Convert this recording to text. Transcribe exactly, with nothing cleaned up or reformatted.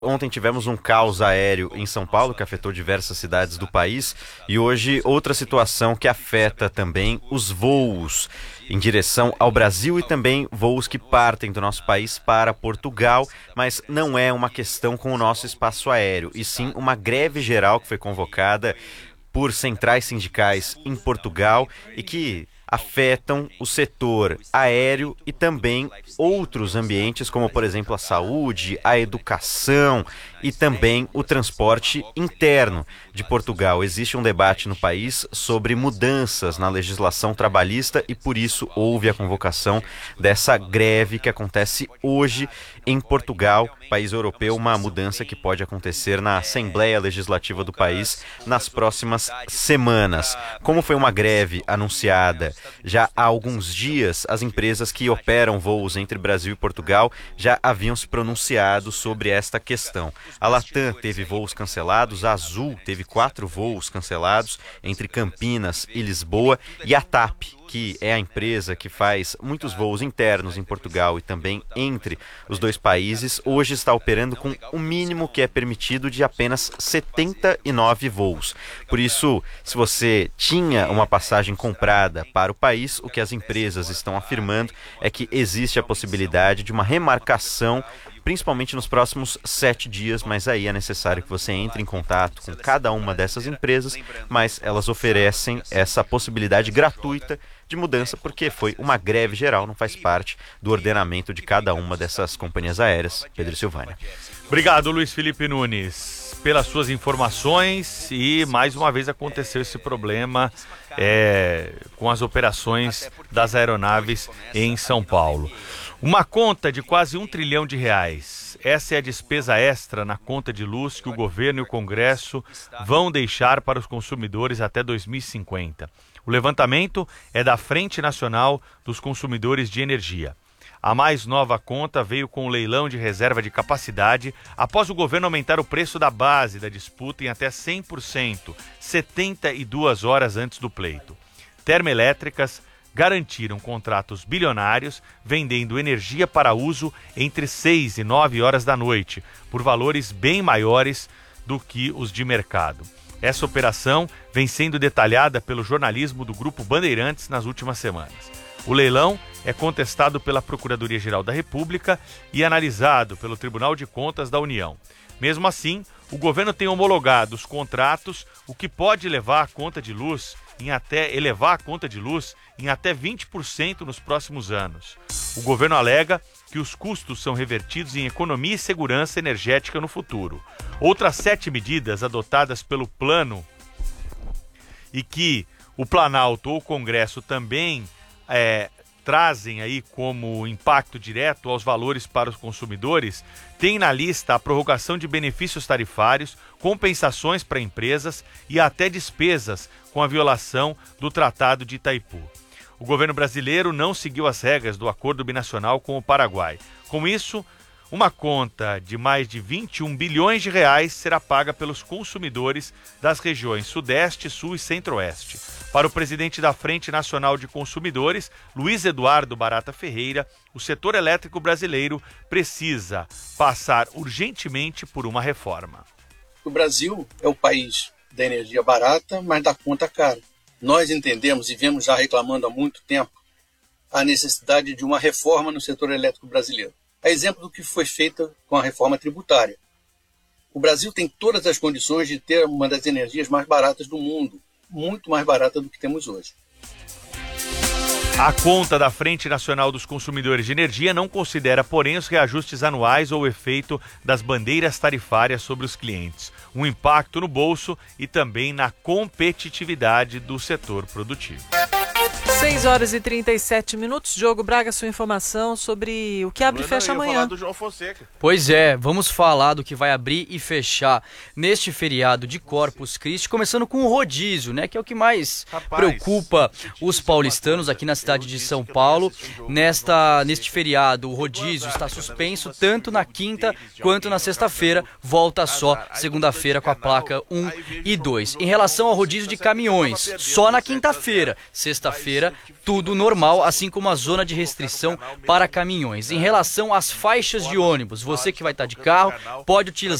Ontem tivemos um caos aéreo em São Paulo que afetou diversas cidades do país e hoje outra situação que afeta também os voos em direção ao Brasil e também voos que partem do nosso país para Portugal, mas não é uma questão com o nosso espaço aéreo, e sim uma greve geral que foi convocada por centrais sindicais em Portugal e que afetam o setor aéreo e também outros ambientes, como, por exemplo, a saúde, a educação e também o transporte interno de Portugal. Existe um debate no país sobre mudanças na legislação trabalhista e, por isso, houve a convocação dessa greve que acontece hoje em Portugal, país europeu, uma mudança que pode acontecer na Assembleia Legislativa do país nas próximas semanas. Como foi uma greve anunciada já há alguns dias, as empresas que operam voos entre Brasil e Portugal já haviam se pronunciado sobre esta questão. A Latam teve voos cancelados, a Azul teve quatro voos cancelados entre Campinas e Lisboa, e a TAP, que é a empresa que faz muitos voos internos em Portugal e também entre os dois países, hoje está operando com o mínimo que é permitido de apenas setenta e nove voos. Por isso, se você tinha uma passagem comprada para o país, o que as empresas estão afirmando é que existe a possibilidade de uma remarcação, principalmente nos próximos sete dias, mas aí é necessário que você entre em contato com cada uma dessas empresas, mas elas oferecem essa possibilidade gratuita de mudança, porque foi uma greve geral, não faz parte do ordenamento de cada uma dessas companhias aéreas. Pedro Silvânia. Obrigado, Luiz Felipe Nunes, pelas suas informações, e mais uma vez aconteceu esse problema é, com as operações das aeronaves em São Paulo. Uma conta de quase um trilhão de reais. Essa é a despesa extra na conta de luz que o governo e o Congresso vão deixar para os consumidores até dois mil e cinquenta. O levantamento é da Frente Nacional dos Consumidores de Energia. A mais nova conta veio com o leilão de reserva de capacidade após o governo aumentar o preço da base da disputa em até cem por cento, setenta e duas horas antes do pleito. Termoelétricas garantiram contratos bilionários vendendo energia para uso entre seis e nove horas da noite, por valores bem maiores do que os de mercado. Essa operação vem sendo detalhada pelo jornalismo do Grupo Bandeirantes nas últimas semanas. O leilão é contestado pela Procuradoria-Geral da República e analisado pelo Tribunal de Contas da União. Mesmo assim, o governo tem homologado os contratos, o que pode levar a conta de luz em até elevar a conta de luz em até vinte por cento nos próximos anos. O governo alega que os custos são revertidos em economia e segurança energética no futuro. Outras sete medidas adotadas pelo plano e que o Planalto ou o Congresso também é, trazem aí como impacto direto aos valores para os consumidores, tem na lista a prorrogação de benefícios tarifários, compensações para empresas e até despesas com a violação do Tratado de Itaipu. O governo brasileiro não seguiu as regras do acordo binacional com o Paraguai. Com isso, uma conta de mais de vinte e um bilhões de reais será paga pelos consumidores das regiões Sudeste, Sul e Centro-Oeste. Para o presidente da Frente Nacional de Consumidores, Luiz Eduardo Barata Ferreira, o setor elétrico brasileiro precisa passar urgentemente por uma reforma. O Brasil é o país da energia barata, mas da conta cara. Nós entendemos e vemos já reclamando há muito tempo a necessidade de uma reforma no setor elétrico brasileiro. A exemplo do que foi feita com a reforma tributária. O Brasil tem todas as condições de ter uma das energias mais baratas do mundo, muito mais barata do que temos hoje. A conta da Frente Nacional dos Consumidores de Energia não considera, porém, os reajustes anuais ou o efeito das bandeiras tarifárias sobre os clientes, um impacto no bolso e também na competitividade do setor produtivo. seis horas e trinta e sete minutos. Diogo Braga, sua informação sobre o que abre e fecha amanhã. Falar do João Fonseca. Pois é, vamos falar do que vai abrir e fechar neste feriado de Corpus Christi, começando com o rodízio, né, que é o que mais Rapaz, preocupa os paulistanos aqui na cidade de São Paulo. Nesta, neste feriado, o rodízio está suspenso tanto na quinta quanto na sexta-feira, volta só segunda-feira com a placa um e dois. Em relação ao rodízio de caminhões, só na quinta-feira, sexta-feira dia tudo normal, assim como a zona de restrição para caminhões. Em relação às faixas de ônibus, você que vai estar de carro pode utilizar